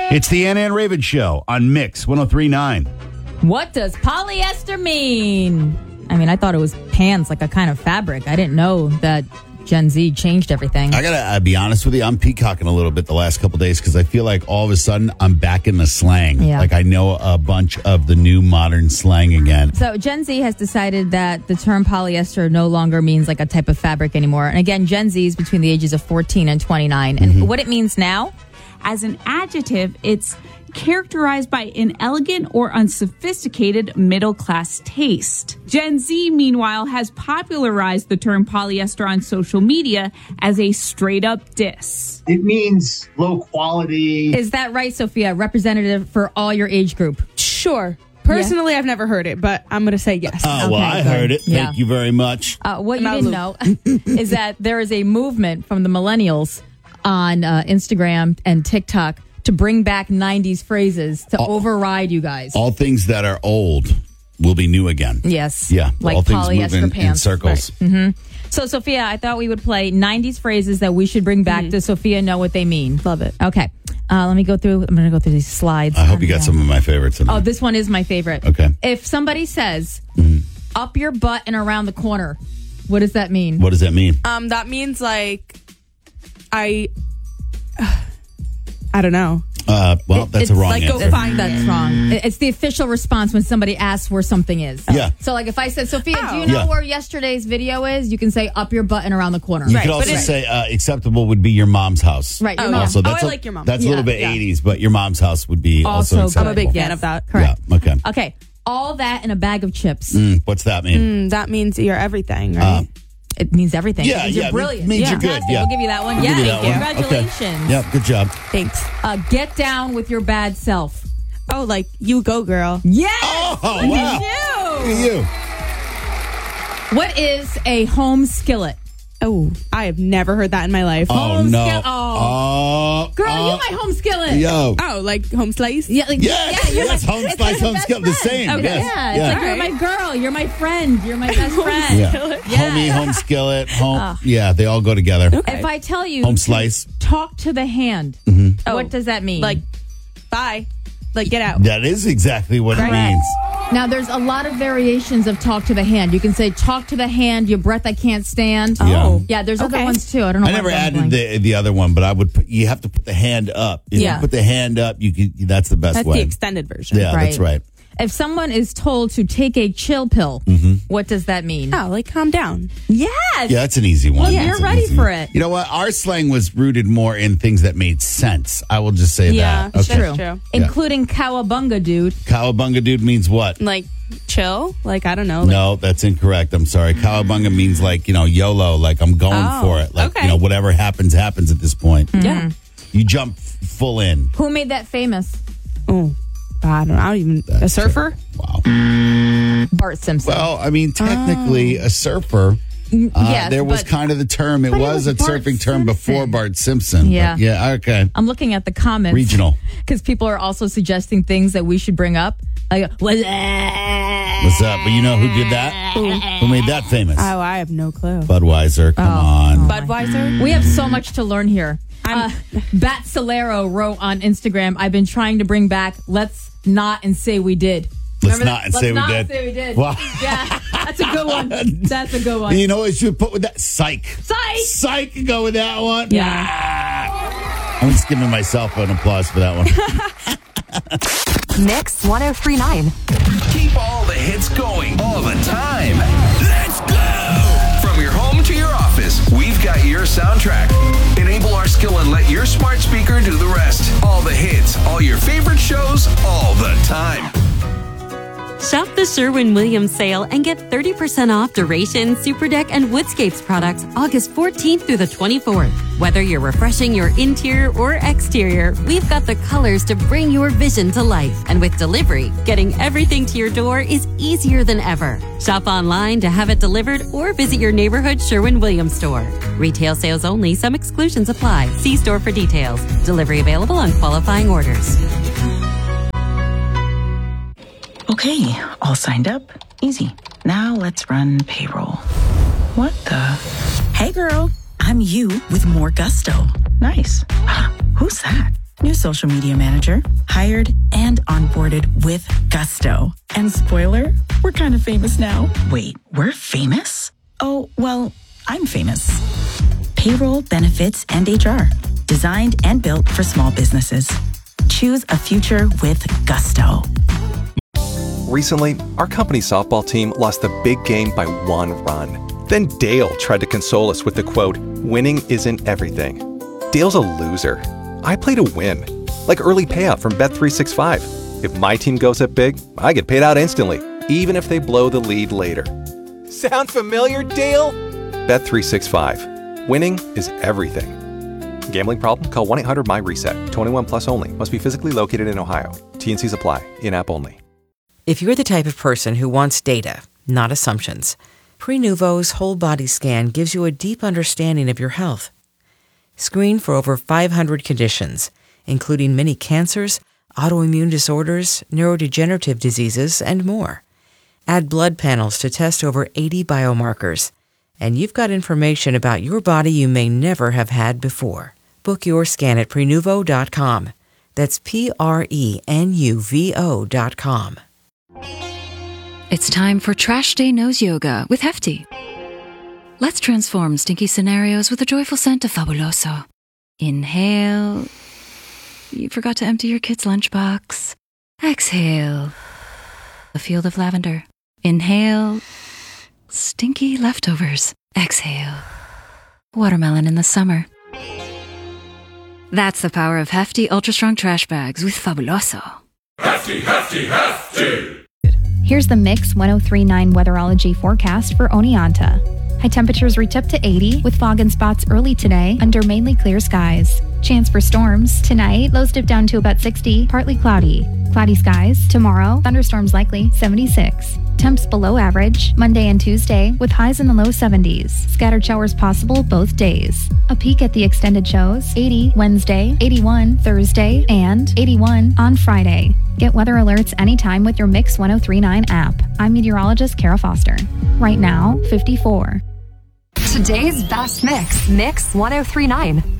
It's the Ann Raven Show on Mix 103.9. What does polyester mean? I mean, I thought it was pants, like a kind of fabric. I didn't know that Gen Z changed everything. I gotta be honest with you, I'm peacocking a little bit the last couple days because I feel like all of a sudden I'm back in the slang. Yeah. Like I know a bunch of the new modern slang again. So Gen Z has decided that the term polyester no longer means like a type of fabric anymore. And again, Gen Z is between the ages of 14 and 29. And what it means now? As an adjective, it's characterized by inelegant or unsophisticated middle-class taste. Gen Z, meanwhile, has popularized the term polyester on social media as a straight-up diss. It means low quality. Is that right, Sophia? Representative for all your age group? Sure. Personally, I've never heard it, but I'm going to say yes. Well, I good. heard it. Yeah. Thank you very much. What you didn't know is that there is a movement from the millennials on Instagram and TikTok to bring back 90s phrases to override you guys. All things that are old will be new again. Yes. Yeah. Like all things polyester move in pants. circles. Right. So, Sophia, I thought we would play 90s phrases that we should bring back. Does Sophia know what they mean? Love it. Okay. I'm going to go through these slides. I hope you got some of my favorites in there. Oh, this one is my favorite. Okay. If somebody says, up your butt and around the corner, what does that mean? What does that mean? That means like I don't know. Well, that's a wrong like, answer. go find That's wrong. It's the official response when somebody asks where something is. Yeah. So, like, if I said, Sophia, do you know Yeah. where yesterday's video is? You can say up your butt and around the corner. You could also say acceptable would be your mom's house. Right. Your Oh, mom. Also, yeah. that's I like your mom. That's a little bit 80s, but your mom's house would be also Also acceptable. I'm a big fan Yes. of that. Correct. Yeah, okay. Okay. All that in a bag of chips. What's that mean? That means you're everything, right? It means everything. Yeah, it means yeah, you're brilliant. means you're good, Fantastic. yeah. We'll give you that one. We'll give you that one. Congratulations. Okay. Yeah, good job. Thanks. Get down with your bad self. Oh, like you go, girl. Yes. Oh, Look at wow. you. Look at you. What is a home skillet? Oh, I have never heard that in my life. Oh, Home no. skill- oh. Girl, oh, you're my home skillet. Yo. Oh, like home slice? Yeah, like, Yes, you're yes, home it's slice, like a home best skillet, the friend. same. Okay. Yes. Yeah, it's Yeah. like you're my girl, you're my friend, you're my best friend. Yeah. Yeah. Homie, home skillet, home. Yeah, they all go together. Okay. If I tell you Home slice. talk to the hand, what does that mean? Like, bye. Like, get out. That is exactly what it means. Now, there's a lot of variations of talk to the hand. You can say talk to the hand, your breath I can't stand. Yeah. Yeah, there's other Okay. ones too. I don't know. I why never I'm added blanking. the other one, but I would put, you have to put the hand up. If Yeah. you put the hand up, you could, that's the best That's way. the extended version. Yeah, that's right. If someone is told to take a chill pill, what does that mean? Oh, like calm down. Yes. Yeah, that's an easy one. Well, That's you're an ready easy for one. it. You know what? Our slang was rooted more in things that made sense. I will just say Yeah, that. Okay. that's true. Including cowabunga, dude. Cowabunga dude means what? Like, chill? Like, I don't know. Like, No, that's incorrect. I'm sorry. Cowabunga means like, YOLO, like I'm going Oh, for it. Like, okay. whatever happens, happens at this point. Yeah. You jump full in. Who made that famous? Oh, I don't even. A surfer? Wow. Bart Simpson. Well, I mean, technically, a surfer. yes, there was but kind of the term. It but it was a was Bart surfing term before Simpson. Bart Simpson. Yeah. But yeah. Okay. I'm looking at the comments. Regional. Because people are also suggesting things that we should bring up. Like, What's up? But you know who did that? Who made that famous? Oh, I have no clue. Budweiser. Come on. Budweiser? we have so much to learn here. Bat Solero wrote on Instagram, I've been trying to bring back Let's Not and Say We Did. Let's Remember not that? and say we Let's did. not say we did. Wow. Yeah, that's a good one. That's a good one. You know what you should put with that? Psych. Psych! Psych. Go with that one. Yeah. I'm just giving myself an applause for that one. Mix 1039. Keep all the hits going all the time. Let's go! From your home to your office, we've got your soundtrack. Enable our skill and let your smart speaker do the rest. All the hits, all your favorite shows, all the time. Shop the Sherwin-Williams sale and get 30% off Duration, Superdeck, and Woodscapes products August 14th through the 24th. Whether you're refreshing your interior or exterior, we've got the colors to bring your vision to life. And with delivery, getting everything to your door is easier than ever. Shop online to have it delivered or visit your neighborhood Sherwin-Williams store. Retail sales only. Some exclusions apply. See store for details. Delivery available on qualifying orders. Okay, all signed up. Easy. Now let's run payroll. What the? Hey girl, I'm you with more gusto. Nice. Who's that? New social media manager, hired and onboarded with gusto. And spoiler, we're kind of famous now. Wait, we're famous? Oh, well, I'm famous. Payroll, benefits, and HR. Designed and built for small businesses. Choose a future with gusto. Recently, our company's softball team lost the big game by 1 run. Then Dale tried to console us with the quote, "Winning isn't everything." Dale's a loser. I play to win. Like early payout from Bet365. If my team goes up big, I get paid out instantly, even if they blow the lead later. Sound familiar, Dale? Bet365. Winning is everything. Gambling problem? Call 1-800-MY-RESET. 21 plus only. Must be physically located in Ohio. T&Cs apply. In-app only. If you're the type of person who wants data, not assumptions, Prenuvo's whole body scan gives you a deep understanding of your health. Screen for over 500 conditions, including many cancers, autoimmune disorders, neurodegenerative diseases, and more. Add blood panels to test over 80 biomarkers, and you've got information about your body you may never have had before. Book your scan at Prenuvo.com. That's Prenuvo.com. It's time for Trash Day Nose Yoga with Hefty. Let's transform stinky scenarios with a joyful scent of Fabuloso. Inhale. You forgot to empty your kid's lunchbox. Exhale. A field of lavender. Inhale. Stinky leftovers. Exhale. Watermelon in the summer. That's the power of Hefty Ultra Strong Trash Bags with Fabuloso. Hefty, Hefty, Hefty! Here's the Mix 1039 weatherology forecast for Oneonta. High temperatures reach up to 80 with fog and spots early today under mainly clear skies. Chance for storms tonight, lows dip down to about 60, partly cloudy. Cloudy skies tomorrow, thunderstorms likely 76. Temps below average Monday and Tuesday with highs in the low 70s. Scattered showers possible both days. A peek at the extended shows: 80 Wednesday, 81 Thursday, and 81 on Friday. Get weather alerts anytime with your Mix 1039 app. I'm meteorologist Kara Foster. Right now, 54. Today's best mix, Mix 1039.